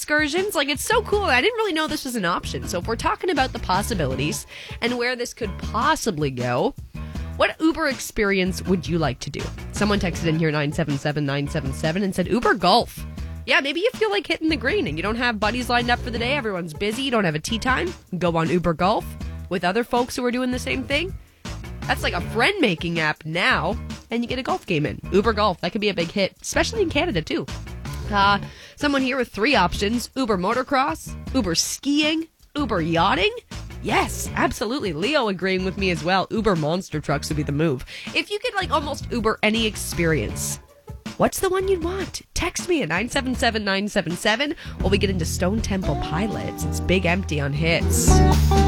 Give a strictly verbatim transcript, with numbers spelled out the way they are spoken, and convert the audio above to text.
excursions. Like, it's so cool. I didn't really know this was an option. So if we're talking about the possibilities and where this could possibly go, what Uber experience would you like to do? Someone texted in here nine seven seven nine seven seven and said Uber Golf. Yeah, maybe you feel like hitting the green and you don't have buddies lined up for the day. Everyone's busy. You don't have a tea time. Go on Uber Golf with other folks who are doing the same thing. That's like a friend-making app now, and you get a golf game in. Uber Golf, that could be a big hit, especially in Canada, too. Uh, someone here with three options. Uber Motocross, Uber Skiing, Uber Yachting. Yes, absolutely. Leo agreeing with me as well. Uber Monster Trucks would be the move. If you could, like, almost Uber any experience, what's the one you'd want? Text me at nine seven seven nine seven seven while we get into Stone Temple Pilots. It's Big Empty on Hits.